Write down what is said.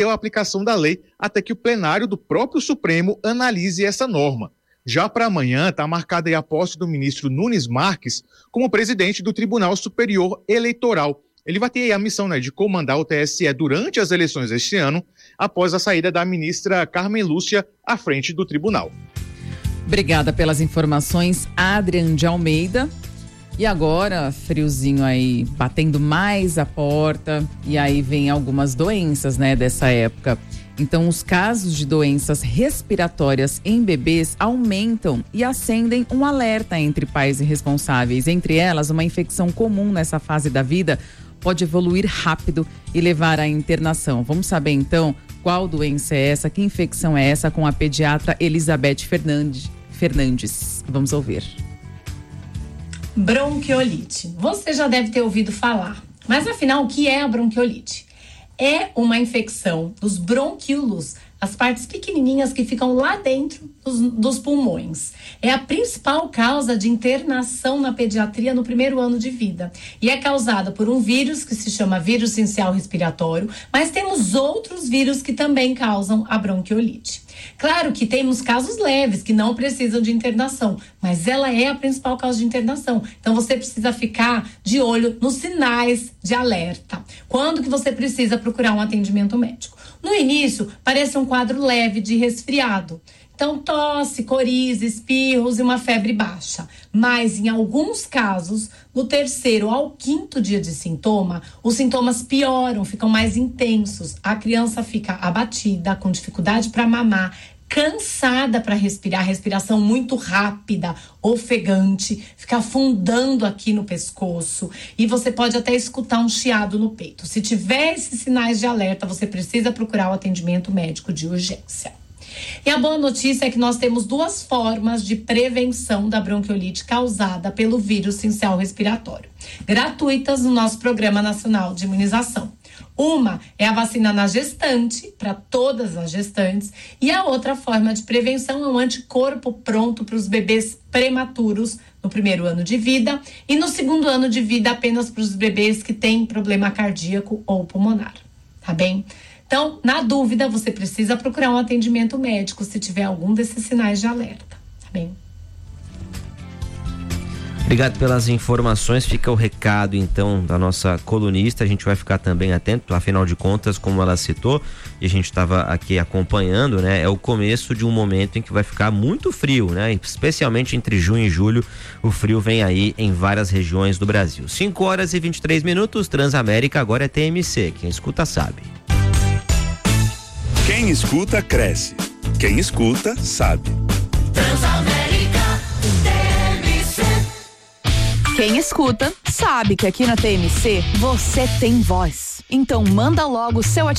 pela aplicação da lei até que o plenário do próprio Supremo analise essa norma. Já para amanhã está marcada aí a posse do ministro Nunes Marques como presidente do Tribunal Superior Eleitoral. Ele vai ter a missão, de comandar o TSE durante as eleições este ano, após a saída da ministra Carmen Lúcia à frente do tribunal. Obrigada pelas informações, Adrian de Almeida. E agora, friozinho aí, batendo mais a porta, e aí vem algumas doenças, dessa época. Então, os casos de doenças respiratórias em bebês aumentam e acendem um alerta entre pais e responsáveis. Entre elas, uma infecção comum nessa fase da vida pode evoluir rápido e levar à internação. Vamos saber, então, qual doença é essa, que infecção é essa, com a pediatra Elizabeth Fernandes. Vamos ouvir. Bronquiolite. Você já deve ter ouvido falar. Mas, afinal, o que é a bronquiolite? É uma infecção dos bronquíolos, as partes pequenininhas que ficam lá dentro dos pulmões. É a principal causa de internação na pediatria no primeiro ano de vida. E é causada por um vírus que se chama vírus sincial respiratório, mas temos outros vírus que também causam a bronquiolite. Claro que temos casos leves que não precisam de internação, mas ela é a principal causa de internação. Então você precisa ficar de olho nos sinais de alerta. Quando que você precisa procurar um atendimento médico? No início, parece um quadro leve de resfriado. Então, tosse, coriza, espirros e uma febre baixa. Mas, em alguns casos, no 3º ao 5º dia de sintoma, os sintomas pioram, ficam mais intensos. A criança fica abatida, com dificuldade para mamar, cansada para respirar, respiração muito rápida, ofegante, fica afundando aqui no pescoço e você pode até escutar um chiado no peito. Se tiver esses sinais de alerta, você precisa procurar o atendimento médico de urgência. E a boa notícia é que nós temos 2 formas de prevenção da bronquiolite causada pelo vírus sincial respiratório, gratuitas no nosso Programa Nacional de Imunização. Uma é a vacina na gestante, para todas as gestantes, e a outra forma de prevenção é um anticorpo pronto para os bebês prematuros no primeiro ano de vida e no segundo ano de vida apenas para os bebês que têm problema cardíaco ou pulmonar, tá bem? Então, na dúvida, você precisa procurar um atendimento médico se tiver algum desses sinais de alerta, tá bem? Obrigado pelas informações, fica o recado então da nossa colunista, a gente vai ficar também atento, afinal de contas, como ela citou, e a gente estava aqui acompanhando, é o começo de um momento em que vai ficar muito frio, especialmente entre junho e julho, o frio vem aí em várias regiões do Brasil. 5h23, Transamérica agora é TMC, quem escuta sabe. Quem escuta, cresce. Quem escuta, sabe. Transamérica, TMC. Quem escuta, sabe que aqui na TMC você tem voz. Então manda logo o seu